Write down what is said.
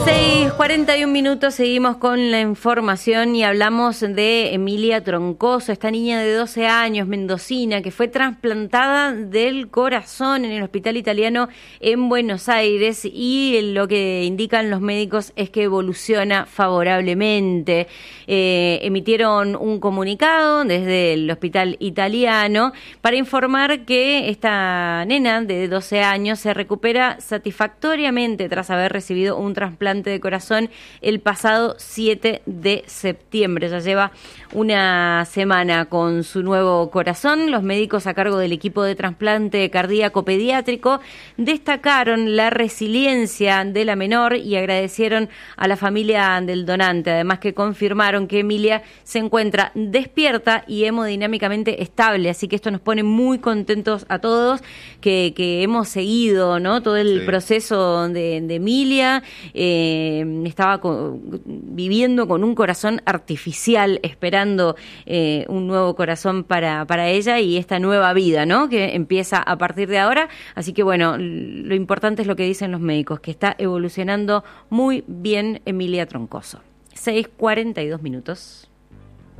6:41, seguimos con la información y hablamos de Emilia Troncoso, esta niña de 12 años, mendocina, que fue trasplantada del corazón en el Hospital Italiano en Buenos Aires, y lo que indican los médicos es que evoluciona favorablemente. Emitieron un comunicado desde el Hospital Italiano para informar que esta nena de 12 años se recupera satisfactoriamente tras haber recibido un trasplante de corazón el pasado 7 de septiembre. Ya lleva una semana con su nuevo corazón. Los médicos a cargo del equipo de trasplante cardíaco pediátrico destacaron la resiliencia de la menor y agradecieron a la familia del donante. Además que confirmaron que Emilia se encuentra despierta y hemodinámicamente estable. Así que esto nos pone muy contentos a todos que hemos seguido, ¿no?, todo el proceso de Emilia. Estaba viviendo con un corazón artificial, esperando un nuevo corazón para ella y esta nueva vida, ¿no?, que empieza a partir de ahora. Así que bueno, lo importante es lo que dicen los médicos, que está evolucionando muy bien Emilia Troncoso. 6:42.